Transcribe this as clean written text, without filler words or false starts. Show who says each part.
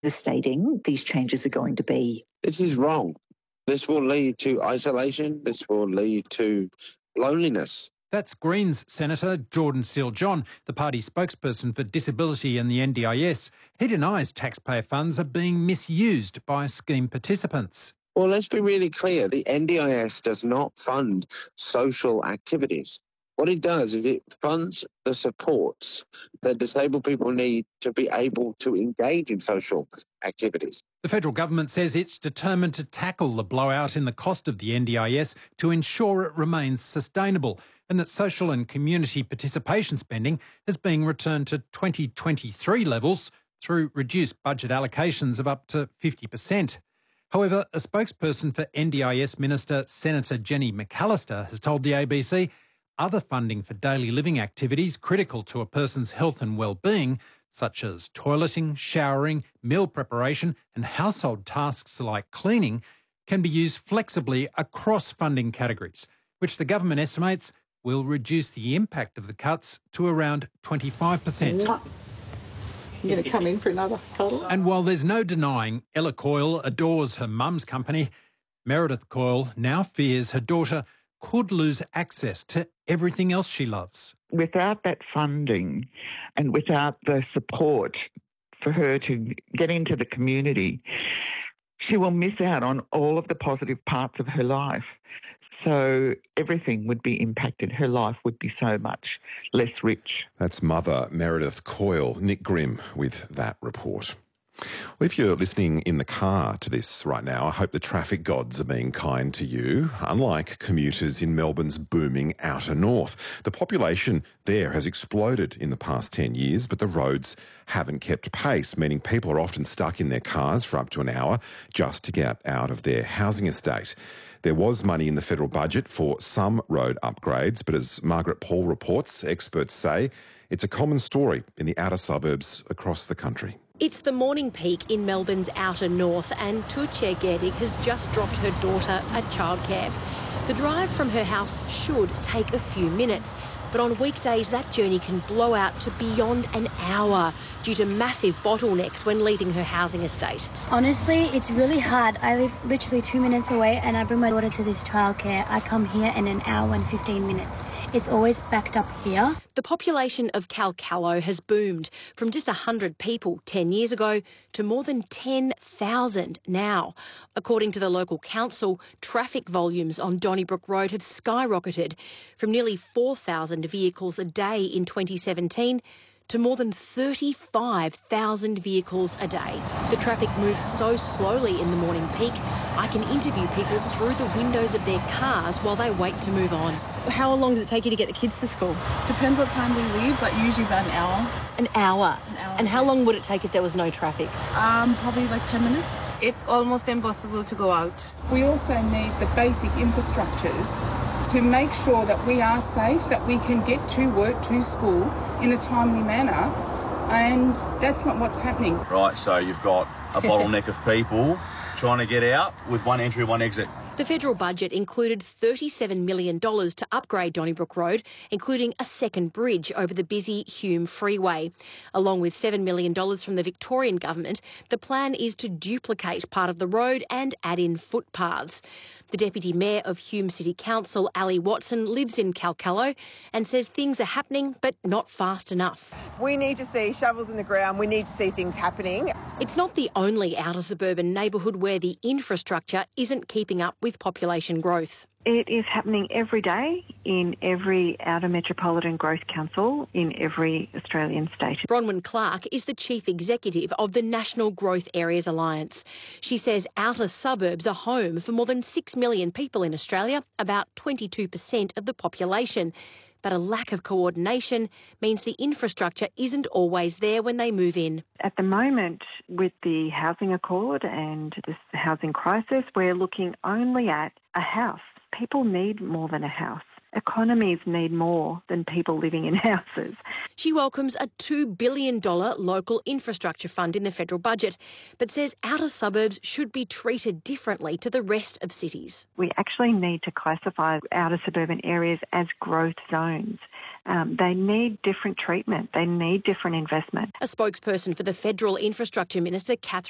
Speaker 1: devastating these changes are going to be.
Speaker 2: This is wrong. This will lead to isolation. This will lead to loneliness.
Speaker 3: That's Greens Senator Jordan Steele-John, the party spokesperson for disability and the NDIS. He denies taxpayer funds are being misused by scheme participants.
Speaker 2: Well, let's be really clear. The NDIS does not fund social activities. What it does is it funds the supports that disabled people need to be able to engage in social activities.
Speaker 3: The federal government says it's determined to tackle the blowout in the cost of the NDIS to ensure it remains sustainable, and that social and community participation spending is being returned to 2023 levels through reduced budget allocations of up to 50%. However, a spokesperson for NDIS Minister Senator Jenny McAllister has told the ABC other funding for daily living activities critical to a person's health and well-being, such as toileting, showering, meal preparation and household tasks like cleaning, can be used flexibly across funding categories, which the government estimates will reduce the impact of the cuts to around 25%.
Speaker 4: You're going to come in for another cuddle?
Speaker 3: And while there's no denying Ella Coyle adores her mum's company, Meredith Coyle now fears her daughter could lose access to everything else she loves.
Speaker 5: Without that funding and without the support for her to get into the community, she will miss out on all of the positive parts of her life. So everything would be impacted. Her life would be so much less rich.
Speaker 6: That's mother Meredith Coyle. Nick Grimm with that report. Well, if you're listening in the car to this right now, I hope the traffic gods are being kind to you. Unlike commuters in Melbourne's booming outer north, the population there has exploded in the past 10 years, but the roads haven't kept pace, meaning people are often stuck in their cars for up to an hour just to get out of their housing estate. There was money in the federal budget for some road upgrades, but as Margaret Paul reports, experts say it's a common story in the outer suburbs across the country.
Speaker 7: It's the morning peak in Melbourne's outer north and Tuche Gerdig has just dropped her daughter at childcare. The drive from her house should take a few minutes, but on weekdays that journey can blow out to beyond an hour due to massive bottlenecks when leaving her housing estate.
Speaker 8: Honestly, it's really hard. I live literally 2 minutes away and I bring my daughter to this childcare. I come here in an hour and 15 minutes. It's always backed up here.
Speaker 7: The population of Calcalo has boomed from just 100 people 10 years ago to more than 10,000 now. According to the local council, traffic volumes on Donnybrook Road have skyrocketed from nearly 4,000 vehicles a day in 2017 to more than 35,000 vehicles a day. The traffic moves so slowly in the morning peak, I can interview people through the windows of their cars while they wait to move on.
Speaker 9: How long does it take you to get the kids to school?
Speaker 10: Depends what time we leave, but usually about an hour.
Speaker 9: An hour? And how long would it take if there was no traffic?
Speaker 10: Probably like 10 minutes.
Speaker 11: It's almost impossible to go out.
Speaker 10: We also need the basic infrastructures to make sure that we are safe, that we can get to work, to school in a timely manner, and that's not what's happening.
Speaker 12: Right, so you've got a bottleneck of people trying to get out with one entry, one exit.
Speaker 7: The federal budget included $37 million to upgrade Donnybrook Road, including a second bridge over the busy Hume Freeway. Along with $7 million from the Victorian government, the plan is to duplicate part of the road and add in footpaths. The Deputy Mayor of Hume City Council, Ali Watson, lives in Calcalo and says things are happening but not fast enough.
Speaker 13: We need to see shovels in the ground. We need to see things happening.
Speaker 7: It's not the only outer suburban neighbourhood where the infrastructure isn't keeping up with population growth.
Speaker 14: It is happening every day in every outer metropolitan growth council in every Australian state.
Speaker 7: Bronwyn Clark is the chief executive of the National Growth Areas Alliance. She says outer suburbs are home for more than 6 million people in Australia, about 22% of the population. But a lack of coordination means the infrastructure isn't always there when they move in.
Speaker 14: At the moment, with the housing accord and this housing crisis, we're looking only at a house. People need more than a house. Economies need more than people living in houses.
Speaker 7: She welcomes a $2 billion local infrastructure fund in the federal budget, but says outer suburbs should be treated differently to the rest of cities.
Speaker 14: We actually need to classify outer suburban areas as growth zones. They need different treatment. They need different investment.
Speaker 7: A spokesperson for the Federal Infrastructure Minister,